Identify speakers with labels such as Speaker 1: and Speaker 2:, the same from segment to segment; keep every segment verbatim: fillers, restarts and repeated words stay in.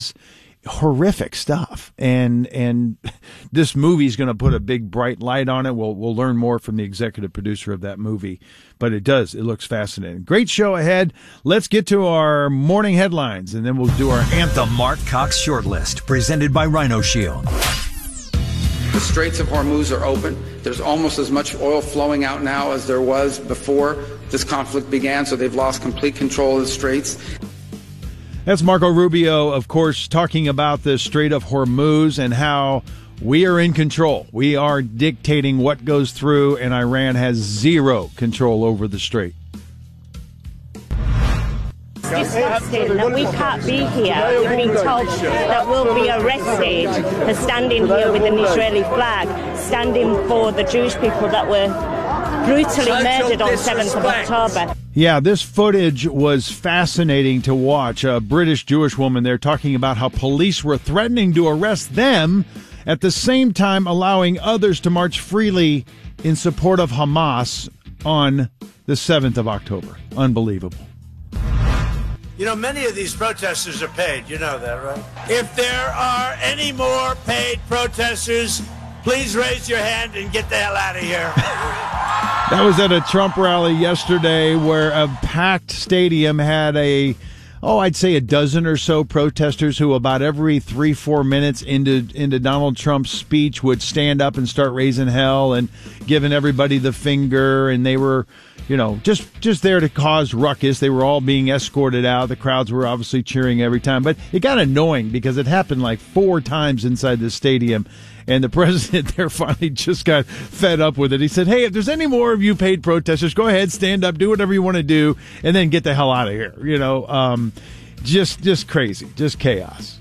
Speaker 1: horrific stuff, and and this movie is going to put a big bright light on it. We'll we'll learn more from the executive producer of that movie, but it does it looks fascinating. Great show ahead. Let's get to our morning headlines, and then we'll do our anthem.
Speaker 2: The Mark Cox Shortlist, presented by Rhino Shield.
Speaker 3: The Straits of Hormuz are open. There's almost as much oil flowing out now as there was before this conflict began, so they've lost complete control of the straits.
Speaker 1: That's Marco Rubio, of course, talking about the Strait of Hormuz and how we are in control. We are dictating what goes through, and Iran has zero control over the strait.
Speaker 4: Disgusting that we can't be here. We've been told that we'll be arrested for standing here with an Israeli flag, standing for the Jewish people that were brutally murdered on seventh of October.
Speaker 1: Yeah, this footage was fascinating to watch. A British Jewish woman there talking about how police were threatening to arrest them, at the same time allowing others to march freely in support of Hamas on the seventh of October. Unbelievable.
Speaker 5: You know, many of these protesters are paid. You know that, right? If there are any more paid protesters, please raise your hand and get the hell out of here.
Speaker 1: That was at a Trump rally yesterday where a packed stadium had a, oh, I'd say a dozen or so protesters who about every three, four minutes into into Donald Trump's speech would stand up and start raising hell and giving everybody the finger. And they were, you know, just, just there to cause ruckus. They were all being escorted out. The crowds were obviously cheering every time. But it got annoying because it happened like four times inside the stadium. And the president there finally just got fed up with it. He said, hey, if there's any more of you paid protesters, go ahead, stand up, do whatever you want to do, and then get the hell out of here. You know, um, just just crazy, just chaos.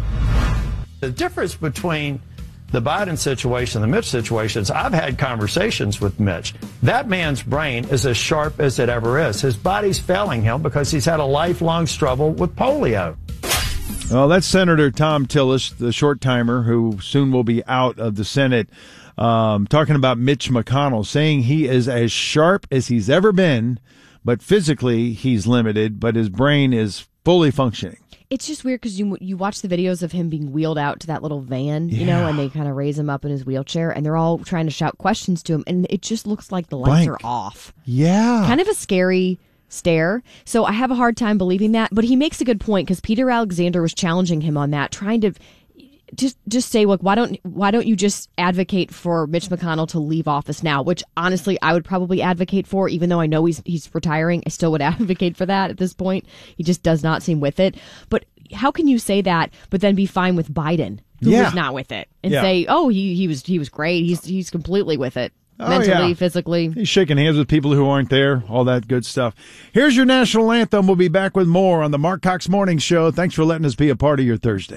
Speaker 6: The difference between the Biden situation and the Mitch situation is I've had conversations with Mitch. That man's brain is as sharp as it ever is. His body's failing him because he's had a lifelong struggle with polio.
Speaker 1: Well, that's Senator Thom Tillis, the short timer who soon will be out of the Senate, um, talking about Mitch McConnell, saying he is as sharp as he's ever been, but physically he's limited, but his brain is fully functioning.
Speaker 7: It's just weird because you you watch the videos of him being wheeled out to that little van, you
Speaker 1: Yeah.
Speaker 7: know, and they kind of raise him up in his wheelchair, and they're all trying to shout questions to him, and it just looks like the lights
Speaker 1: Blank.
Speaker 7: are off.
Speaker 1: Yeah.
Speaker 7: Kind of a scary stare. So I have a hard time believing that, but he makes a good point because Peter Alexander was challenging him on that, trying to just just say, look, why don't why don't you just advocate for Mitch McConnell to leave office now? Which honestly, I would probably advocate for, even though I know he's he's retiring. I still would advocate for that at this point. He just does not seem with it. But how can you say that, but then be fine with Biden, who
Speaker 1: Yeah.
Speaker 7: was not with it, and
Speaker 1: Yeah.
Speaker 7: say, oh, he he was he was great. He's he's completely with it.
Speaker 1: Oh,
Speaker 7: Mentally,
Speaker 1: yeah.
Speaker 7: physically.
Speaker 1: He's shaking hands with people who aren't there, all that good stuff. Here's your national anthem. We'll be back with more on the Mark Cox Morning Show. Thanks for letting us be a part of your Thursday.